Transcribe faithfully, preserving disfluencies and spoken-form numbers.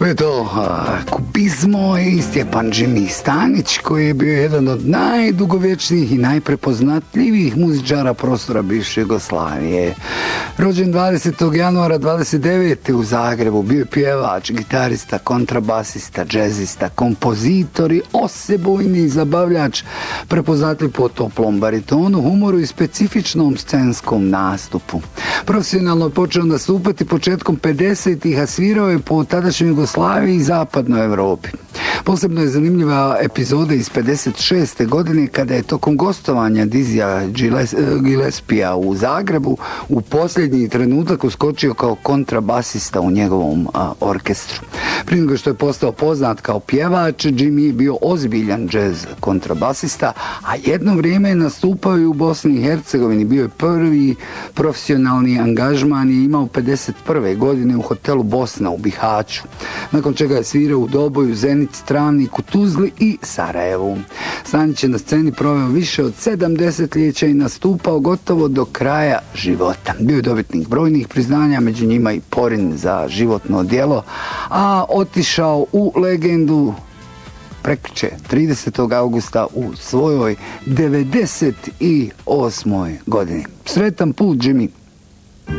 Eto, kubizmo i Stjepan Jimmy Stanić, koji je bio jedan od najdugovječnijih i najprepoznatljivijih muzičara prostora bivše Jugoslavije. Rođen dvadesetog januara dvadeset devete u Zagrebu, bio je pjevač, gitarista, kontrabasista, džezista, kompozitor i osebujni zabavljač, prepoznatljiv po toplom baritonu, humoru i specifičnom scenskom nastupu. Profesionalno je počeo nastupati početkom pedesetih, a svirao je po tadašnjoj Jugoslaviji i zapadnoj Evropi. Posebno je zanimljiva epizoda iz pedeset šeste godine kada je tokom gostovanja Dizija Gillespija u Zagrebu u posljednji trenutak uskočio kao kontrabasista u njegovom a, orkestru. Prije nego što je postao poznat kao pjevač, Jimmy je bio ozbiljan džez kontrabasista, a jedno vrijeme je nastupao i u Bosni i Hercegovini. Bio je prvi profesionalni angažman i imao pedeset prve godine u hotelu Bosna u Bihaću, nakon čega je svirao u Doboju, Zenici, Travniku, Tuzli i Sarajevu. Stanić je na sceni proveo više od sedam desetljeća i nastupao gotovo do kraja života. Bio je dobitnik brojnih priznanja, među njima i Porin za životno djelo, a otišao u legendu prekjuče tridesetog augusta u svojoj devedeset osmoj godini. Sretan put, Jimmy!